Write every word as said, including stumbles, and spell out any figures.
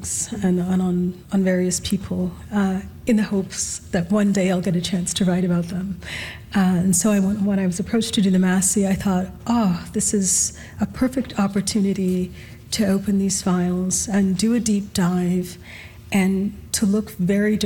topics and, and on, on various people uh, in the hopes that one day I'll get a chance to write about them. Uh, and so I, when I was approached to do the Massey, I thought, oh, this is a perfect opportunity to open these files and do a deep dive and to look very